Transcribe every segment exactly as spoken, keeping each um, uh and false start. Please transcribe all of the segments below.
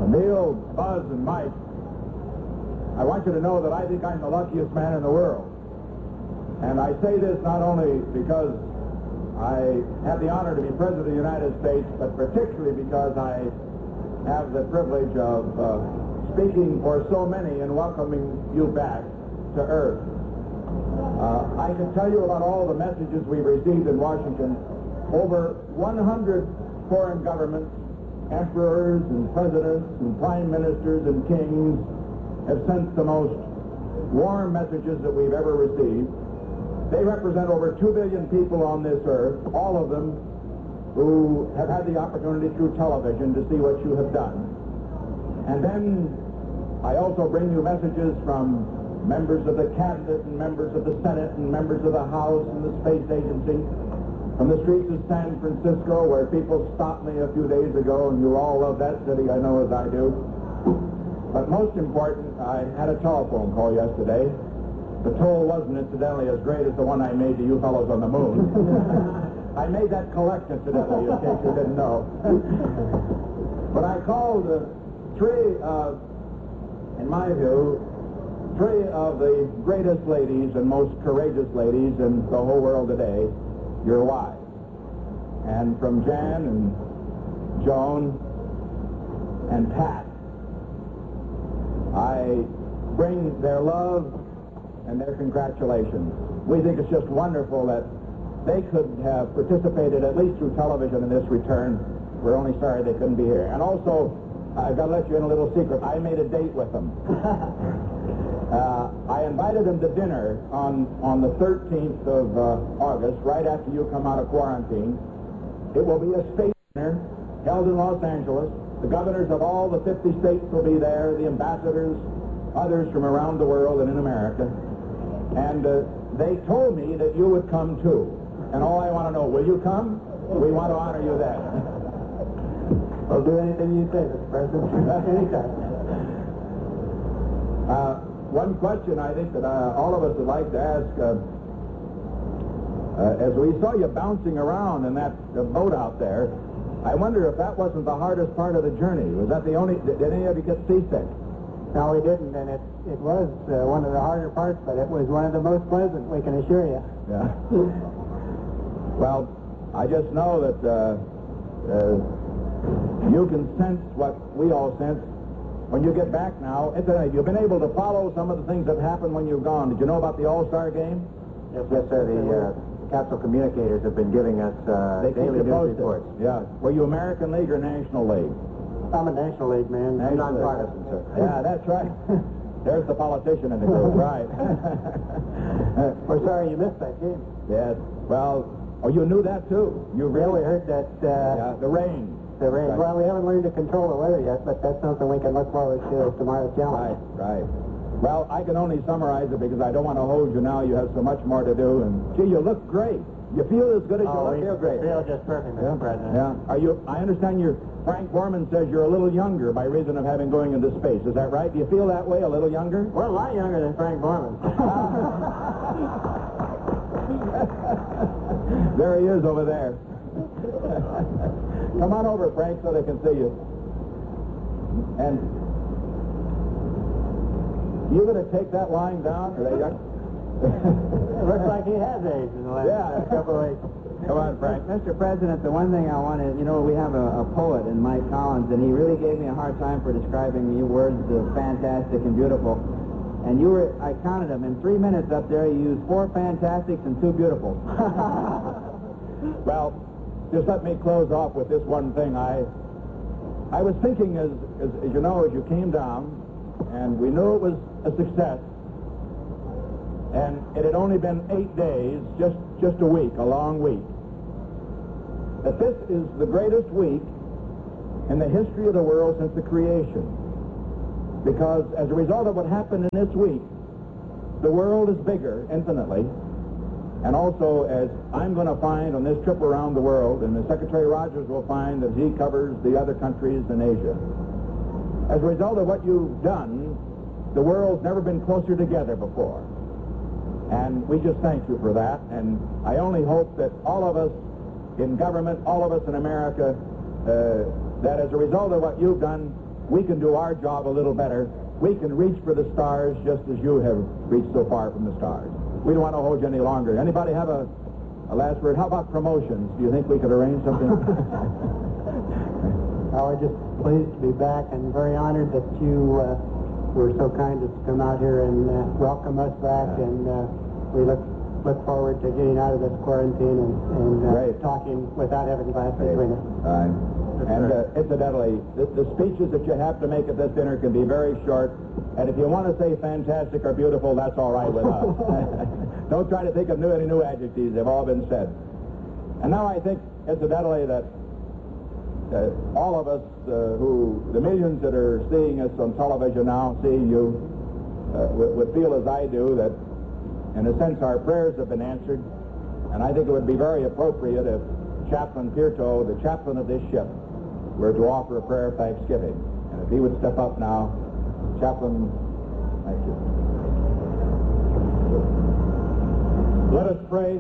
Neil, Buzz, and Mike, I want you to know that I think I'm the luckiest man in the world. And I say this not only because I have the honor to be President of the United States, but particularly because I have the privilege of uh, speaking for so many and welcoming you back to Earth. Uh, I can tell you about all the messages we've received in Washington. Over one hundred foreign governments, emperors and presidents and prime ministers and kings have sent the most warm messages that we've ever received. They represent over two billion people on this earth, all of them who have had the opportunity through television to see what you have done. And then I also bring you messages from members of the cabinet and members of the Senate and members of the House and the Space Agency, from the streets of San Francisco, where people stopped me a few days ago, and you all love that city, I know, as I do. But most important, I had a telephone call yesterday. The toll wasn't incidentally as great as the one I made to you fellows on the moon. I made that collect incidentally, in case you didn't know. But I called uh, three, uh, in my view, three of the greatest ladies and most courageous ladies in the whole world today, your wives. And from Jan and Joan and Pat, I bring their love and their congratulations. We think it's just wonderful that they could have participated at least through television in this return. We're only sorry they couldn't be here. And also, I've got to let you in a little secret. I made a date with them. uh, I invited them to dinner on, on the thirteenth of uh, August, right after you come out of quarantine. It will be a state dinner held in Los Angeles. The governors of all the fifty states will be there, the ambassadors, others from around the world and in America. And uh, they told me that you would come too. And all I want to know, will you come? We want to honor you then. I'll do anything you say, Mister President. Anytime. Uh, one question I think that uh, all of us would like to ask, uh, uh, as we saw you bouncing around in that uh, boat out there, I wonder if that wasn't the hardest part of the journey. Was that the only, did, did any of you get seasick? No, we didn't, and it, it was uh, one of the harder parts, but it was one of the most pleasant, we can assure you. Yeah. Well, I just know that uh, uh, you can sense what we all sense when you get back now. Incidentally, you've been able to follow some of the things that happened when you've gone. Did you know about the All-Star game? Yes, yes, sir. The uh, Capsule communicators have been giving us uh, they daily keep you news posted. reports. Yeah. Were you American League or National League? I'm a National League man. I'm National League. nonpartisan, sir. Yeah, that's right. There's the politician in the group, right. We're sorry you missed that game. Yes. Well, oh, you knew that too. You Yeah, we really heard that. Uh, yeah, the rain. The rain. Right. Well, we haven't learned to control the weather yet, but that's something we can look forward to as tomorrow's challenge. Right, right. Well, I can only summarize it because I don't want to hold you now. You have so much more to do, and gee, you look great. You feel as good as oh, you look. Feel great. Feel just perfect, Mister Yeah. President. Yeah. Are you? I understand you're. Frank Borman says you're a little younger by reason of having going into space. Is that right? Do you feel that way, a little younger? We're a lot younger than Frank Borman. There he is over there. Come on over, Frank, so they can see you. And you going to take that line down? Or they got... It looks like he has aged in the last Yeah. couple of weeks. Come on, Frank. Mister President, the one thing I wanted, you know, we have a, a poet in Mike Collins, and he really gave me a hard time for describing your words of fantastic and beautiful. And you were, I counted them, in three minutes up there, you used four fantastics and two beautiful. Well, just let me close off with this one thing. I I was thinking, as, as, as you know, as you came down, and we knew it was a success, and it had only been eight days, just, just a week, a long week, that this is the greatest week in the history of the world since the creation. Because as a result of what happened in this week, the world is bigger, infinitely. And also, as I'm going to find on this trip around the world, and as Secretary Rogers will find as he covers the other countries in Asia, as a result of what you've done, the world's never been closer together before. And we just thank you for that. And I only hope that all of us in government, all of us in America, uh, that as a result of what you've done, we can do our job a little better. We can reach for the stars just as you have reached so far from the stars. We don't want to hold you any longer. Anybody have a, a last word? How about promotions? Do you think we could arrange something? Oh, we're just pleased to be back and very honored that you uh, were so kind as to come out here and uh, welcome us back. Yeah. And uh, we look look forward to getting out of this quarantine and, and uh, talking without having glass between us. Right. And uh, incidentally, the, the speeches that you have to make at this dinner can be very short. And if you want to say fantastic or beautiful, that's all right with us. Don't try to think of new, any new adjectives. They've all been said. And now I think, incidentally, that uh, all of us uh, who, the millions that are seeing us on television now, seeing you, uh, would, would feel as I do that, in a sense, our prayers have been answered. And I think it would be very appropriate if Chaplain Pierto, the chaplain of this ship, were to offer a prayer of thanksgiving. And if he would step up now, Chaplain, thank you. Let us pray.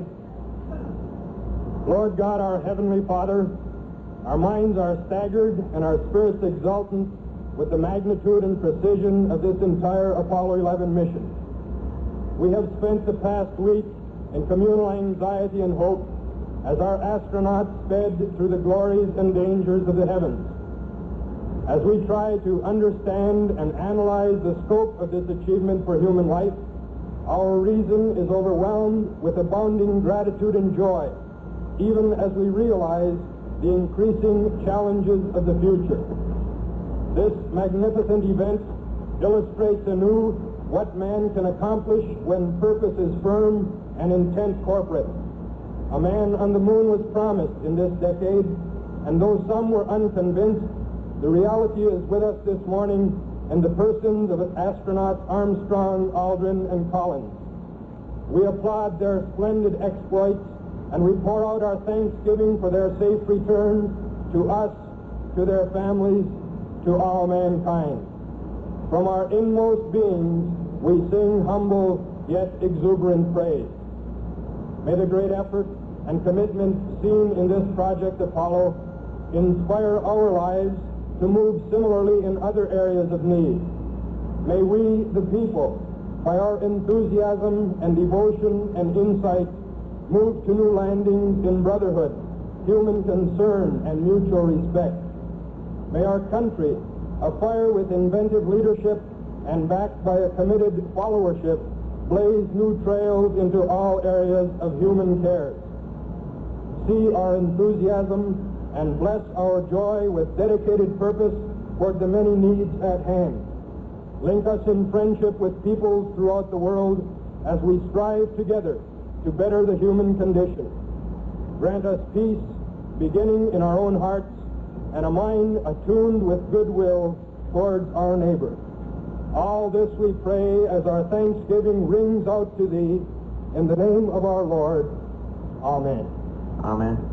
Lord God, our Heavenly Father, our minds are staggered and our spirits exultant with the magnitude and precision of this entire Apollo eleven mission. We have spent the past week in communal anxiety and hope as our astronauts sped through the glories and dangers of the heavens. As we try to understand and analyze the scope of this achievement for human life, our reason is overwhelmed with abounding gratitude and joy, even as we realize the increasing challenges of the future. This magnificent event illustrates anew what man can accomplish when purpose is firm and intent corporate. A man on the moon was promised in this decade, and though some were unconvinced, the reality is with us this morning in the persons of astronauts Armstrong, Aldrin, and Collins. We applaud their splendid exploits, and we pour out our thanksgiving for their safe return to us, to their families, to all mankind. From our inmost beings, we sing humble yet exuberant praise. May the great effort and commitment seen in this Project Apollo inspire our lives to move similarly in other areas of need. May we, the people, by our enthusiasm and devotion and insight, move to new landings in brotherhood, human concern, and mutual respect. May our country, afire with inventive leadership and backed by a committed followership, blaze new trails into all areas of human care. See our enthusiasm and bless our joy with dedicated purpose toward the many needs at hand. Link us in friendship with peoples throughout the world as we strive together to better the human condition. Grant us peace, beginning in our own hearts, and a mind attuned with goodwill towards our neighbor. All this we pray as our thanksgiving rings out to thee in the name of our Lord. Amen. Amen.